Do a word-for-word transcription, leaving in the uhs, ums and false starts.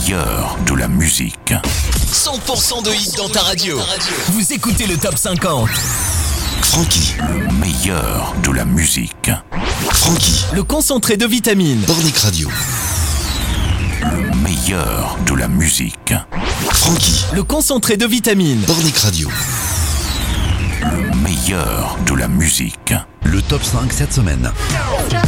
meilleur de la musique. cent pour cent de hits dans ta radio. Vous écoutez le Top cinquante. Francky, le meilleur de la musique. Francky, le concentré de vitamines. Pornic Radio. Le meilleur de la musique. Francky, le concentré de vitamines. Pornic Radio. Le meilleur de la musique. Le top cinq cette semaine.